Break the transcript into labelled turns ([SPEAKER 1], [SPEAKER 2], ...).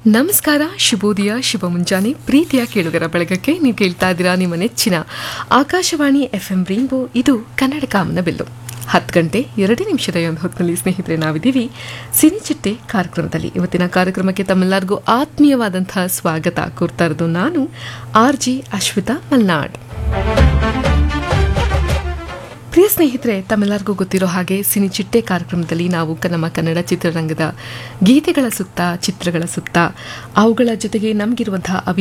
[SPEAKER 1] ನಮಸ್ಕಾರ, ಶುಭೋದಯ, ಶುಭ ಮುಂಜಾನೆ, ಪ್ರೀತಿಯ ಕೇಳುಗರ ಬೆಳಗಕ್ಕೆ ನೀವು ಕೇಳ್ತಾ ಇದ್ದೀರಾ ನಿಮ್ಮ ನೆಚ್ಚಿನ ಆಕಾಶವಾಣಿ FM ರೈನ್ಬೋ. ಇದು ಕನ್ನಡ ಕಾಮನ ಬಿಲ್ಲು. 10 ಗಂಟೆ 2 ನಿಮಿಷದ ಒಂದು ಹೊತ್ತಿನಲ್ಲಿ ಸ್ನೇಹಿತರೆ ನಾವಿದ್ದೀವಿ ಸಿನಿಚಿಟ್ಟೆ ಕಾರ್ಯಕ್ರಮದಲ್ಲಿ. ಇವತ್ತಿನ ಕಾರ್ಯಕ್ರಮಕ್ಕೆ ತಮ್ಮೆಲ್ಲರಿಗೂ ಆತ್ಮೀಯವಾದಂತಹ ಸ್ವಾಗತ ಕೋರ್ತಾ ಇರೋದು ನಾನು RJ ಅಶ್ವಿತಾ ಮಲ್ನಾಡ್. ಪ್ರಿಯ ಸ್ನೇಹಿತರೆ, ತಮ್ಮೆಲ್ಲರಿಗೂ ಗೊತ್ತಿರೋ ಹಾಗೆ ಸಿನಿಚಿಟ್ಟೆ ಕಾರ್ಯಕ್ರಮದಲ್ಲಿ ನಾವು ನಮ್ಮ ಕನ್ನಡ ಚಿತ್ರರಂಗದ ಗೀತೆಗಳ ಸುತ್ತ, ಚಿತ್ರಗಳ ಸುತ್ತ, ಅವುಗಳ ಜೊತೆಗೆ ನಮಗಿರುವಂತಹ